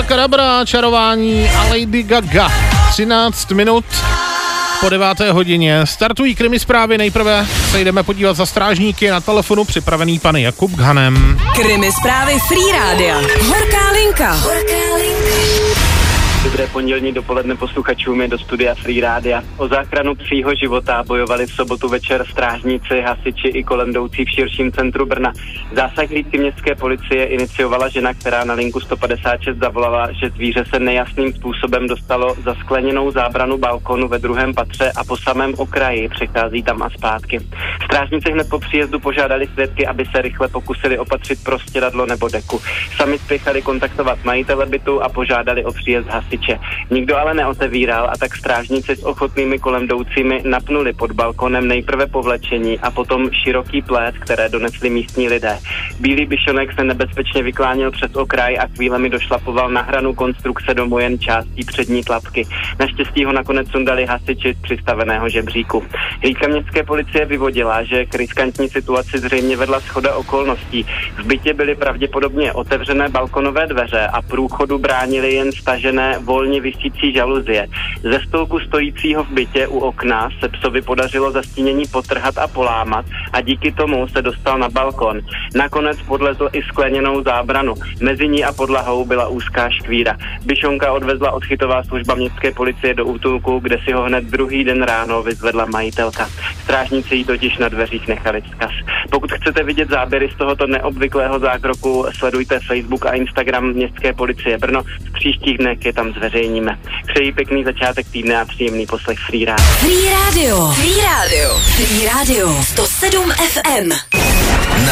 Abrakadabra, čarování a Lady Gaga. 13 minut po 9. hodině. Startují krimi zprávy. Nejprve se jdeme podívat za strážníky. Na telefonu připravený pan Jakub Ghanem. Krimi zprávy Free Rádia. Horká linka. Dobré pondělní dopoledne posluchačům je do studia Free Rádia. O záchranu psího života bojovali v sobotu večer strážníci, hasiči i kolem jdoucí v širším centru Brna. Zásah hlídky městské policie iniciovala žena, která na linku 156 zavolala, že zvíře se nejasným způsobem dostalo za skleněnou zábranu balkonu ve druhém patře a po samém okraji přechází tam a zpátky. Strážníci hned po příjezdu požádali svědky, aby se rychle pokusili opatřit prostěradlo nebo deku. Sami spěchali kontaktovat majitele bytu a požádali o příjezd hasiče. Nikdo ale neotevíral a tak strážníci s ochotnými kolem jdoucími napnuli pod balkonem nejprve povlečení a potom široký plét, které donesli místní lidé. Bílý bišonek se nebezpečně vykláněl přes okraj a chvílemi došlapoval na hranu konstrukce domu jen částí přední tlapky. Naštěstí ho nakonec sundali hasiči z přistaveného žebříku. Hlídka městské policie vyvodila, že k riskantní situaci zřejmě vedla shoda okolností. V bytě byly pravděpodobně otevřené balkonové dveře a průchodu bránily jen stažené volně visící žaluzie. Ze stolku stojícího v bytě u okna se psovi podařilo zastínění potrhat a polámat a díky tomu se dostal na balkon. Nakonec podlezl i skleněnou zábranu. Mezi ní a podlahou byla úzká škvíra. Bišonka odvezla odchytová služba městské policie do útulku, kde si ho hned druhý den ráno vyzvedla majitelka. Strážníci jí totiž na dveřích nechali vzkaz. Pokud chcete vidět záběry z tohoto neobvyklého zákroku, sledujte Facebook a Instagram městské policie Brno. V příštích dnech je tam zveřejníme. Přeji pěkný začátek týdne a příjemný poslech Free Radio. Free Radio. 107 FM.